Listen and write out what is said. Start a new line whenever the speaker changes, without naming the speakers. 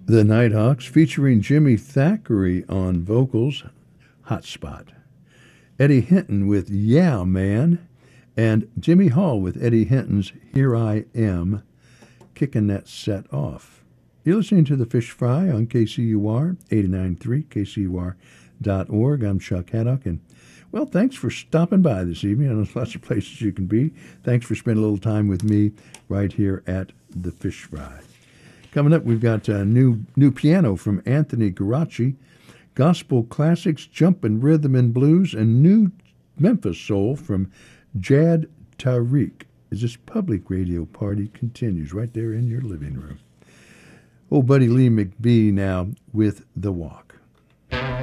The Nighthawks featuring Jimmy Thackeray on vocals, Hotspot. Eddie Hinton with Yeah Man, and Jimmy Hall with Eddie Hinton's Here I Am, kicking that set off. You're listening to The Fish Fry on KCUR, 89.3, KCUR.org. I'm Chuck Haddock, and, well, thanks for stopping by this evening. I know there's lots of places you can be. Thanks for spending a little time with me right here at The Fish Fry. Coming up, we've got a new piano from Anthony Garaci, gospel classics, jumpin' rhythm and blues, and new Memphis soul from Jad Tariq as this public radio party continues right there in your living room. Old buddy Lee McBee now with The Walk.